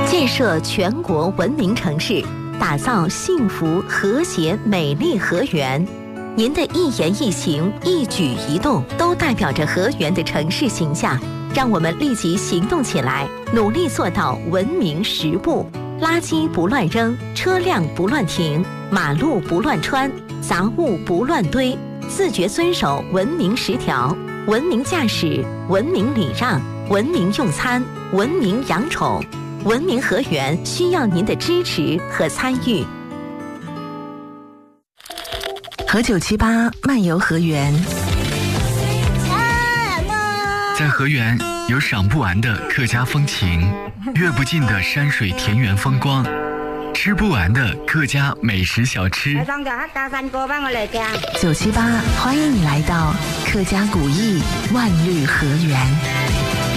建设全国文明城市，打造幸福、和谐、美丽河源。您的一言一行、一举一动，都代表着河源的城市形象。让我们立即行动起来，努力做到文明10不：垃圾不乱扔，车辆不乱停，马路不乱穿，杂物不乱堆，自觉遵守文明10条。文明驾驶，文明礼让，文明用餐，文明养宠。文明河源需要您的支持和参与。 和978漫游河源， 在河源有赏不完的客家风情，阅不尽的山水田园风光，吃不完的客家美食小吃。 978欢迎你来到客家古艺万绿河源。